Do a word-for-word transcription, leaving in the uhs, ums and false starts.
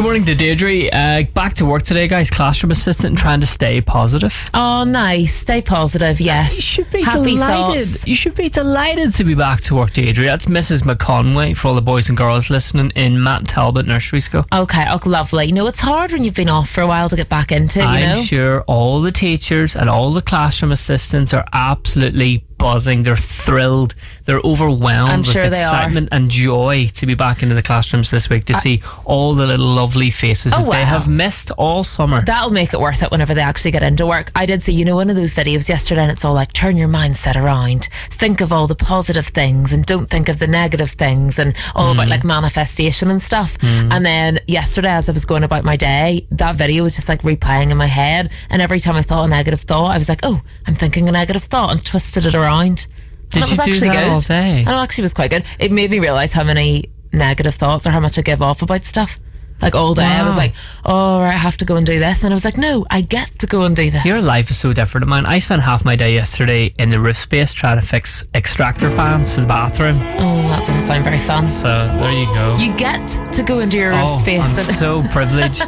morning to Deirdre. Uh, back to work today, guys. Classroom assistant, trying to stay positive. Oh, nice. Stay positive, yes. You should be Happy delighted. thoughts. You should be delighted to be back to work, Deirdre. That's Missus McConway for all the boys and girls listening in Matt Talbot Nursery School. Okay, oh, lovely. You know, it's hard when you've been off for a while to get back into it, you I'm know? sure all the teachers and all the classroom assistants are absolutely buzzing. They're thrilled. They're overwhelmed I'm with sure they excitement and joy to be back into the classrooms this week to Uh, see all the little lovely faces Oh, that they wow. have missed all summer. That'll make it worth it whenever they actually get into work. I did see, you know, one of those videos yesterday, and it's all like, turn your mindset around, think of all the positive things and don't think of the negative things, and all Mm. about like manifestation and stuff. Mm. And then yesterday, as I was going about my day, that video was just like replaying in my head, and every time I thought a negative thought, I was like, oh, I'm thinking a negative thought, and twisted it around. Did And it you was do actually that good. all day? And it actually was quite good. It made me realise how many negative thoughts or how much I give off about stuff. Like all day I was Wow. like, oh, right, I have to go and do this, and I was like, no, I get to go and do this. Your life is so different to mine. I spent half my day yesterday in the roof space trying to fix extractor fans for the bathroom. Oh, that doesn't sound very fun. So there you go. You get to go into your Oh, space. I'm and so privileged.